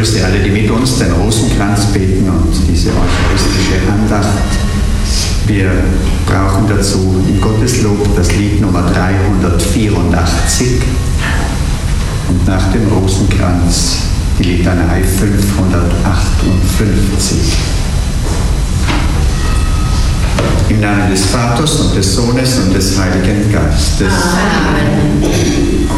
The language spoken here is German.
begrüße alle, die mit uns den Rosenkranz beten und diese eucharistische Andacht. Wir brauchen dazu im Gotteslob das Lied Nummer 384 und nach dem Rosenkranz die Litanei 558. Im Namen des Vaters und des Sohnes und des Heiligen Geistes. Amen.